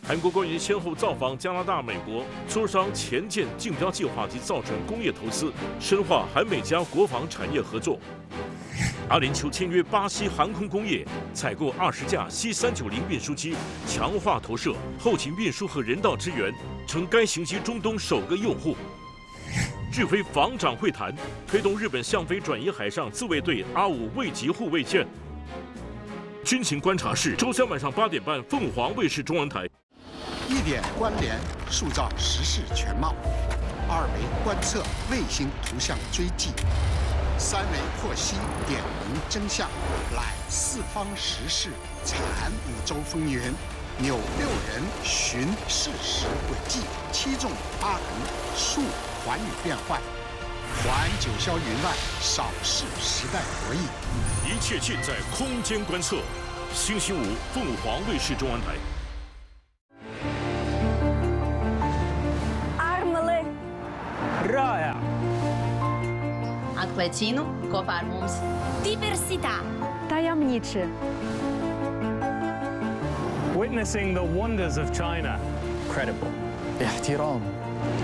韩国官员先后造访加拿大、美国，磋商前舰竞标计划及造船工业投资，深化韩美加国防产业合作。阿联酋签约巴西航空工业，采购20架C390运输机，强化投射、后勤运输和人道支援，成该型机中东首个用户。日菲防长会谈推动日本向非转移海上自卫队R5卫级护卫舰。军情观察室，周三晚上8点半，凤凰卫视中文台。 1点关联，塑造时事全貌；2维观测卫星图像追迹；3维获悉点明真相，揽四方时事，阐五洲风云，纽6人寻事实轨迹，7纵8横述寰宇变幻，还九霄云外，扫视时代博弈。 一切尽在空间观测。星期五，凤凰卫视中文台。 Armele. رائع. Atkleciנו kopā ar mums. Diversità. Tajemniczy. Witnessing the wonders of China. Credible. احترام.